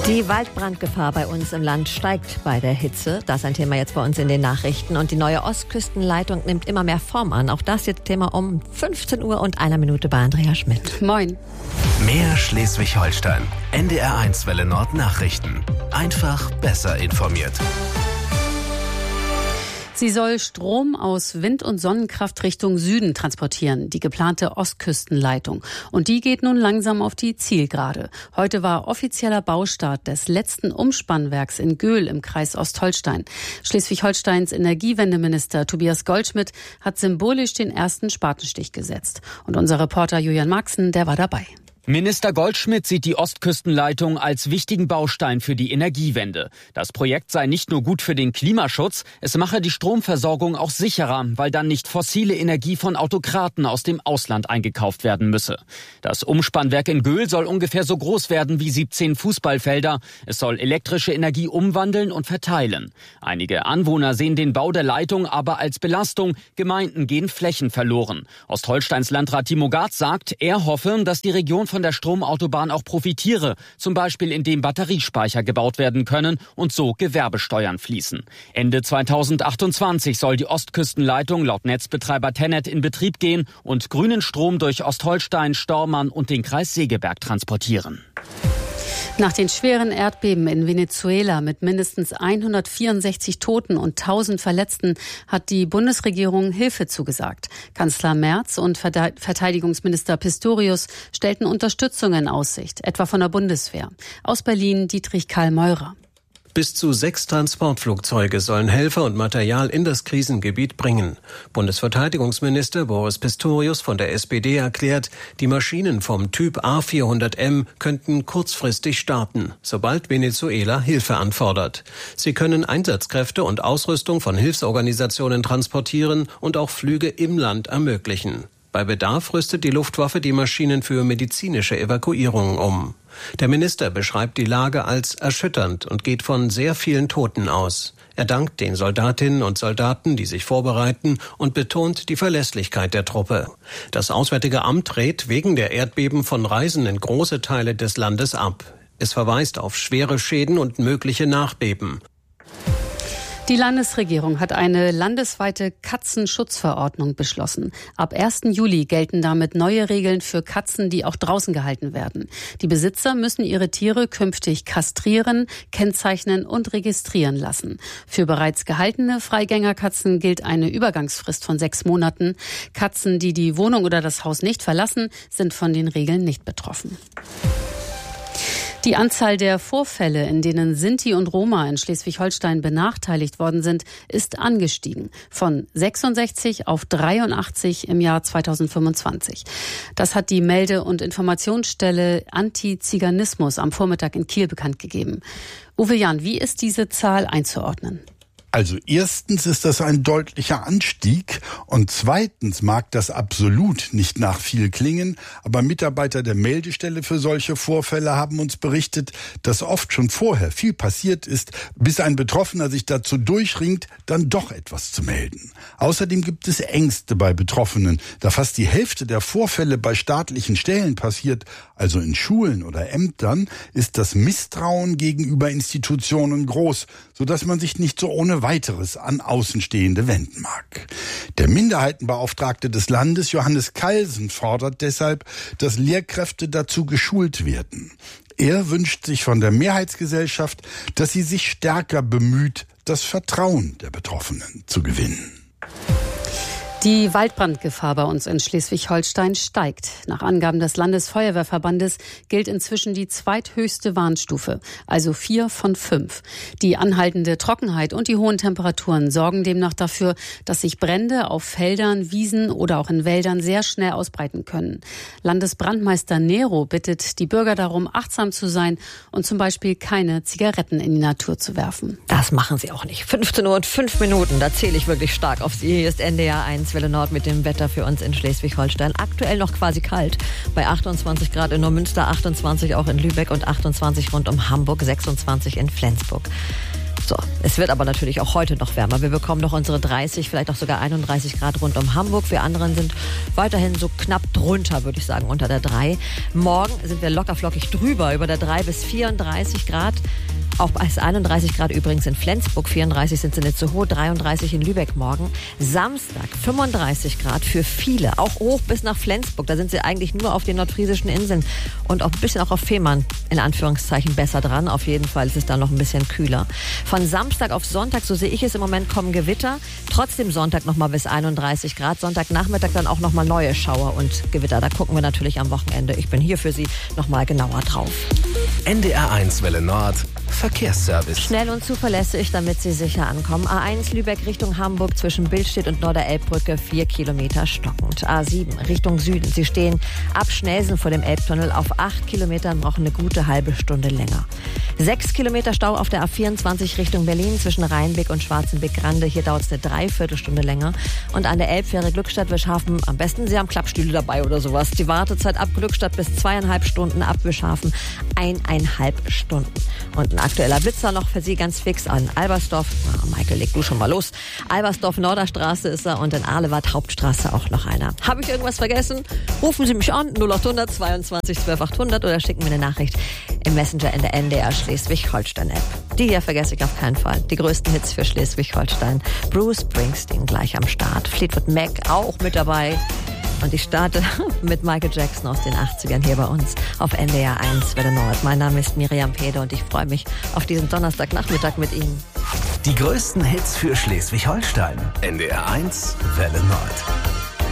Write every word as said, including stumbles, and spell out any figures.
Die Waldbrandgefahr bei uns im Land steigt bei der Hitze. Das ist ein Thema jetzt bei uns in den Nachrichten. Und die neue Ostküstenleitung nimmt immer mehr Form an. Auch das jetzt Thema um fünfzehn Uhr und einer Minute bei Andrea Schmidt. Moin. Mehr Schleswig-Holstein. N D R eins Welle Nord Nachrichten. Einfach besser informiert. Sie soll Strom aus Wind- und Sonnenkraft Richtung Süden transportieren, die geplante Ostküstenleitung. Und die geht nun langsam auf die Zielgerade. Heute war offizieller Baustart des letzten Umspannwerks in Göhl im Kreis Ostholstein. Schleswig-Holsteins Energiewendeminister Tobias Goldschmidt hat symbolisch den ersten Spatenstich gesetzt. Und unser Reporter Julian Marxen, der war dabei. Minister Goldschmidt sieht die Ostküstenleitung als wichtigen Baustein für die Energiewende. Das Projekt sei nicht nur gut für den Klimaschutz, es mache die Stromversorgung auch sicherer, weil dann nicht fossile Energie von Autokraten aus dem Ausland eingekauft werden müsse. Das Umspannwerk in Göhl soll ungefähr so groß werden wie siebzehn Fußballfelder. Es soll elektrische Energie umwandeln und verteilen. Einige Anwohner sehen den Bau der Leitung aber als Belastung. Gemeinden gehen Flächen verloren. Ostholsteins Landrat Timo Garz sagt, er hoffe, dass die Region von der Stromautobahn auch profitiere, zum Beispiel indem Batteriespeicher gebaut werden können und so Gewerbesteuern fließen. Ende zweitausendachtundzwanzig soll die Ostküstenleitung laut Netzbetreiber TenneT in Betrieb gehen und grünen Strom durch Ostholstein, Stormann und den Kreis Segeberg transportieren. Nach den schweren Erdbeben in Venezuela mit mindestens hundertvierundsechzig Toten und tausend Verletzten hat die Bundesregierung Hilfe zugesagt. Kanzler Merz und Verteidigungsminister Pistorius stellten Unterstützung in Aussicht, etwa von der Bundeswehr. Aus Berlin Dietrich Karl Meurer. Bis zu sechs Transportflugzeuge sollen Helfer und Material in das Krisengebiet bringen. Bundesverteidigungsminister Boris Pistorius von der S P D erklärt, die Maschinen vom Typ A vierhundert M könnten kurzfristig starten, sobald Venezuela Hilfe anfordert. Sie können Einsatzkräfte und Ausrüstung von Hilfsorganisationen transportieren und auch Flüge im Land ermöglichen. Bei Bedarf rüstet die Luftwaffe die Maschinen für medizinische Evakuierungen um. Der Minister beschreibt die Lage als erschütternd und geht von sehr vielen Toten aus. Er dankt den Soldatinnen und Soldaten, die sich vorbereiten, und betont die Verlässlichkeit der Truppe. Das Auswärtige Amt rät wegen der Erdbeben von Reisen in große Teile des Landes ab. Es verweist auf schwere Schäden und mögliche Nachbeben. Die Landesregierung hat eine landesweite Katzenschutzverordnung beschlossen. Ab ersten Juli gelten damit neue Regeln für Katzen, die auch draußen gehalten werden. Die Besitzer müssen ihre Tiere künftig kastrieren, kennzeichnen und registrieren lassen. Für bereits gehaltene Freigängerkatzen gilt eine Übergangsfrist von sechs Monaten. Katzen, die die Wohnung oder das Haus nicht verlassen, sind von den Regeln nicht betroffen. Die Anzahl der Vorfälle, in denen Sinti und Roma in Schleswig-Holstein benachteiligt worden sind, ist angestiegen. Von sechsundsechzig auf dreiundachtzig im Jahr zweitausendfünfundzwanzig. Das hat die Melde- und Informationsstelle Antiziganismus am Vormittag in Kiel bekannt gegeben. Uwe Jahn, wie ist diese Zahl einzuordnen? Also erstens ist das ein deutlicher Anstieg und zweitens mag das absolut nicht nach viel klingen, aber Mitarbeiter der Meldestelle für solche Vorfälle haben uns berichtet, dass oft schon vorher viel passiert ist, bis ein Betroffener sich dazu durchringt, dann doch etwas zu melden. Außerdem gibt es Ängste bei Betroffenen, da fast die Hälfte der Vorfälle bei staatlichen Stellen passiert, also in Schulen oder Ämtern, ist das Misstrauen gegenüber Institutionen groß, sodass man sich nicht so ohne weiteres an Außenstehende wenden mag. Der Minderheitenbeauftragte des Landes, Johannes Kalsen, fordert deshalb, dass Lehrkräfte dazu geschult werden. Er wünscht sich von der Mehrheitsgesellschaft, dass sie sich stärker bemüht, das Vertrauen der Betroffenen zu gewinnen. Die Waldbrandgefahr bei uns in Schleswig-Holstein steigt. Nach Angaben des Landesfeuerwehrverbandes gilt inzwischen die zweithöchste Warnstufe, also vier von fünf. Die anhaltende Trockenheit und die hohen Temperaturen sorgen demnach dafür, dass sich Brände auf Feldern, Wiesen oder auch in Wäldern sehr schnell ausbreiten können. Landesbrandmeister Nero bittet die Bürger darum, achtsam zu sein und zum Beispiel keine Zigaretten in die Natur zu werfen. Das machen Sie auch nicht. fünfzehn Uhr und fünf Minuten, da zähle ich wirklich stark auf Sie. Hier ist N D R eins Welle Nord mit dem Wetter für uns in Schleswig-Holstein. Aktuell noch quasi kalt. Bei achtundzwanzig Grad in Neumünster, achtundzwanzig auch in Lübeck und achtundzwanzig rund um Hamburg, sechsundzwanzig in Flensburg. So, es wird aber natürlich auch heute noch wärmer. Wir bekommen noch unsere dreißig, vielleicht auch sogar einunddreißig Grad rund um Hamburg. Wir anderen sind weiterhin so knapp drunter, würde ich sagen, unter der drei. Morgen sind wir locker flockig drüber, über der drei bis vierunddreißig Grad. Auch bei einunddreißig Grad übrigens in Flensburg, vierunddreißig sind sie nicht zu hoch, dreiunddreißig in Lübeck morgen. Samstag fünfunddreißig Grad für viele, auch hoch bis nach Flensburg. Da sind sie eigentlich nur auf den nordfriesischen Inseln und auch ein bisschen auch auf Fehmarn in Anführungszeichen besser dran. Auf jeden Fall ist es dann noch ein bisschen kühler. Von Samstag auf Sonntag, so sehe ich es im Moment, kommen Gewitter. Trotzdem Sonntag nochmal bis einunddreißig Grad. Sonntagnachmittag dann auch nochmal neue Schauer und Gewitter. Da gucken wir natürlich am Wochenende. Ich bin hier für Sie nochmal genauer drauf. N D R eins Welle Nord. Verkehrsservice. Schnell und zuverlässig, damit Sie sicher ankommen. A eins Lübeck Richtung Hamburg zwischen Billstedt und Norderelbbrücke vier Kilometer stockend. A sieben Richtung Süden. Sie stehen ab Schnelsen vor dem Elbtunnel auf acht Kilometern, brauchen eine gute halbe Stunde länger. Sechs Kilometer Stau auf der A vierundzwanzig Richtung Berlin zwischen Rheinbeck und Schwarzenbeck-Grande. Hier dauert es eine Dreiviertelstunde länger. Und an der Elbfähre Glückstadt-Wischhafen am besten Sie haben Klappstühle dabei oder sowas. Die Wartezeit ab Glückstadt bis zweieinhalb Stunden, ab Wischhafen eineinhalb Stunden. Und ein aktueller Blitzer noch für Sie ganz fix an Albersdorf. Na, Michael, leg du schon mal los. Albersdorf Norderstraße ist er und in Ahlewart Hauptstraße auch noch einer. Habe ich irgendwas vergessen? Rufen Sie mich an, null acht hundert zweiundzwanzig zwölf achthundert oder schicken mir eine Nachricht im Messenger in der N D R Schleswig-Holstein-App. Die hier vergesse ich auf keinen Fall. Die größten Hits für Schleswig-Holstein. Bruce Springsteen gleich am Start. Fleetwood Mac auch mit dabei. Und ich starte mit Michael Jackson aus den achtzigern hier bei uns auf N D R eins Welle Nord. Mein Name ist Miriam Pede und ich freue mich auf diesen Donnerstagnachmittag mit Ihnen. Die größten Hits für Schleswig-Holstein. N D R eins Welle Nord.